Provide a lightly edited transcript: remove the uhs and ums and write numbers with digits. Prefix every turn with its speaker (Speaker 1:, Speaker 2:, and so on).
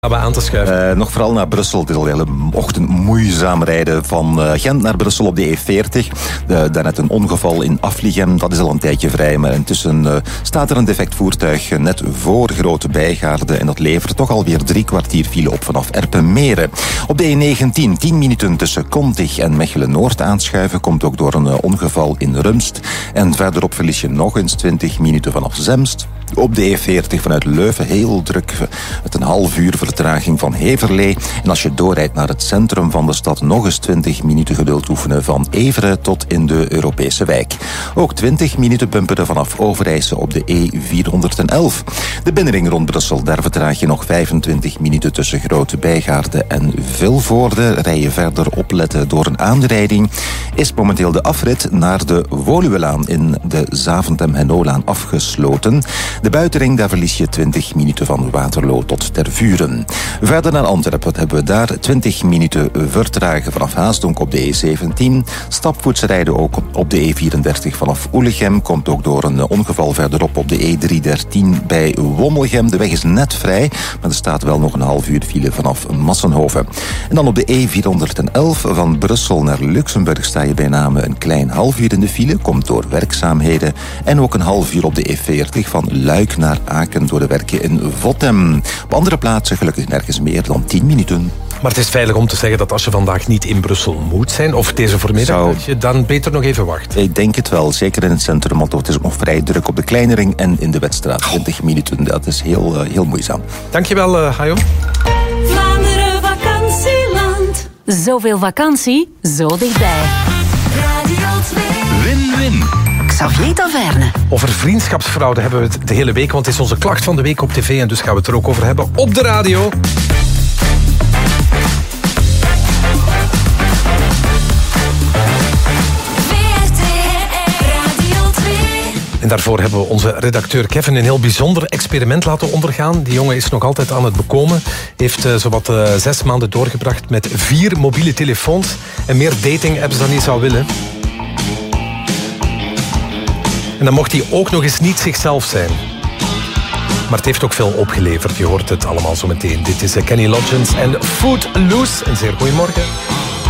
Speaker 1: aan te schuiven.
Speaker 2: Nog vooral naar Brussel. Het is al de hele ochtend moeizaam rijden van Gent naar Brussel op de E40. Daarnet een ongeval in Afligem. Dat is al een tijdje vrij. Maar intussen staat er een defect voertuig net voor Grote Bijgaarde. En dat levert toch alweer 3 kwartier file op vanaf Erpenmeren. Op de E19 10 minuten tussen Kontig en Mechelen-Noord aanschuiven. Komt ook door een ongeval in Rumst. En verderop verlies je nog eens 20 minuten vanaf Zemst. Op de E40 vanuit Leuven heel druk. Met een half uur vertraging van Heverlee. En als je doorrijdt naar het centrum van de stad, nog eens 20 minuten geduld oefenen van Everen tot in de Europese wijk. Ook 20 minuten pumperen vanaf Overijse op de E411. De binnenring rond Brussel, daar vertraag je nog 25 minuten tussen Grote Bijgaarde en Vilvoorde. Rij je verder opletten door een aanrijding. Is momenteel de afrit naar de Woluwelaan in de Zaventem-Hennolaan afgesloten. De buitenring, daar verlies je 20 minuten van Waterloo tot Tervuren. Verder naar Antwerpen, wat hebben we daar? 20 minuten vertragen vanaf Haasdonk op de E17. Stapvoets rijden ook op de E34 vanaf Oelegem. Komt ook door een ongeval verderop op de E313 bij Wommelgem. De weg is net vrij, maar er staat wel nog een half uur file vanaf Massenhoven. En dan op de E411 van Brussel naar Luxemburg sta je bij name een klein half uur in de file. Komt door werkzaamheden. En ook een half uur op de E40 van Luik naar Aken door de werken in Vottem. Op andere plaatsen gelukkig nergens meer dan 10 minuten.
Speaker 1: Maar het is veilig om te zeggen dat als je vandaag niet in Brussel moet zijn, of deze voormiddag, dat je dan beter nog even wacht.
Speaker 2: Ik denk het wel, zeker in het centrum, want het is ook nog vrij druk op de Kleine Ring en in de Wetstraat. 20 minuten, dat is heel moeizaam.
Speaker 1: Dankjewel, Hajo.
Speaker 3: Vlaanderen vakantieland. Zoveel vakantie, zo dichtbij. Radio 2.
Speaker 4: Win-win.
Speaker 3: Xavier Taverne.
Speaker 1: Over vriendschapsfraude hebben we het de hele week, want het is onze klacht van de week op tv en dus gaan we het er ook over hebben op de radio. En daarvoor hebben we onze redacteur Kevin een heel bijzonder experiment laten ondergaan. Die jongen is nog altijd aan het bekomen. Heeft zowat 6 maanden doorgebracht met 4 mobiele telefoons en meer dating-apps dan hij zou willen. En dan mocht hij ook nog eens niet zichzelf zijn. Maar het heeft ook veel opgeleverd. Je hoort het allemaal zo meteen. Dit is Kenny Loggins en Footloose. Een zeer goeiemorgen.